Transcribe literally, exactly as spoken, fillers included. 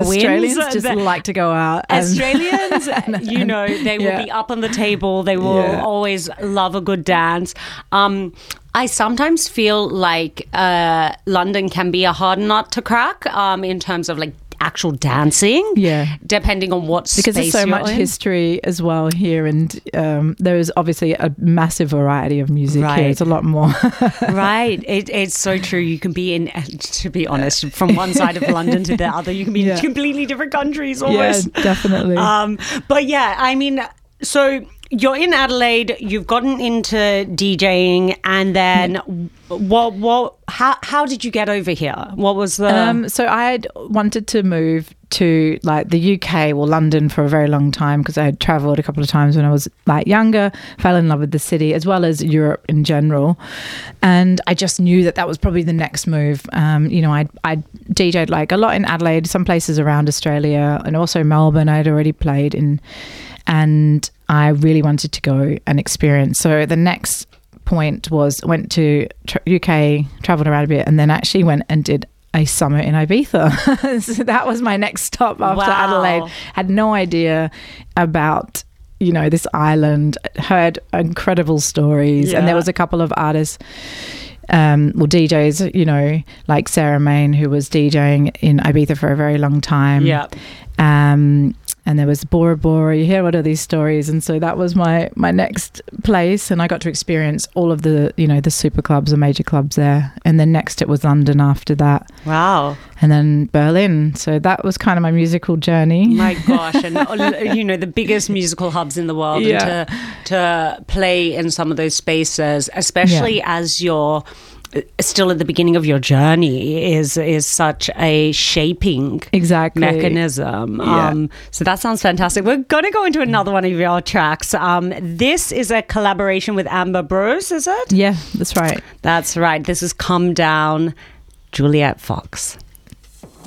Australians wins. just The- like to go out. And, Australians, and- you know, they will yeah. be up on the table. They will Yeah. always love a good dance. Um, I sometimes feel like uh, London can be a hard nut to crack um, in terms of like actual dancing. Yeah. Depending on what because space there's so you're much in. history as well here, and um, there is obviously a massive variety of music Right. here. It's a lot more. Right. It, it's so true. You can be in, to be honest, from one side of London to the other. You can be Yeah. in completely different countries Yeah, almost. definitely. Um, but yeah, I mean, so you're in Adelaide, you've gotten into DJing, and then what, what, how, how did you get over here? What was the... Um, so I had wanted to move to like the U K or London for a very long time because I had travelled a couple of times when I was like younger, fell in love with the city as well as Europe in general. And I just knew that that was probably the next move. Um, you know, I'd, I'd D J'd like a lot in Adelaide, some places around Australia, and also Melbourne I'd already played in. And I really wanted to go and experience. So the next point was went to tra- U K, travelled around a bit, and then actually went and did a summer in Ibiza. So that was my next stop after Wow. Adelaide. Had no idea about, you know, this island. Heard incredible stories, Yeah. and there was a couple of artists. Um, well, D Js, you know, like Sarah Main, who was DJing in Ibiza for a very long time. Yeah. Um, and there was Bora Bora. You hear what are these stories? And so that was my my next place, and I got to experience all of the, you know, the super clubs, the major clubs there. And then next it was London after that, Wow. and then Berlin. So that was kind of my musical journey. My gosh. And, uh, you know, the biggest musical hubs in the world. Yeah. And to, to play in some of those spaces, especially Yeah. as you're still at the beginning of your journey, is is such a shaping Exactly. mechanism. Yeah. Um, so that sounds fantastic. We're going to go into another one of your tracks. Um, this is a collaboration with Amber Bros, is it? Yeah, that's right. That's right. This is Come Down, Juliet Fox.